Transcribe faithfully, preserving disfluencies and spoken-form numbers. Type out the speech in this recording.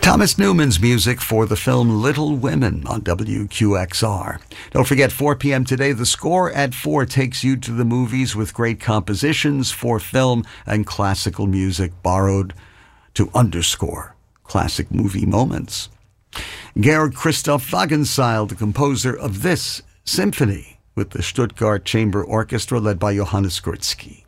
Thomas Newman's music for the film Little Women on W Q X R. Don't forget, four p.m. today, The Score at four takes you to the movies with great compositions for film and classical music borrowed to underscore classic movie moments. Georg Christoph Wagenseil, the composer of this symphony, with the Stuttgart Chamber Orchestra led by Johannes Gursky.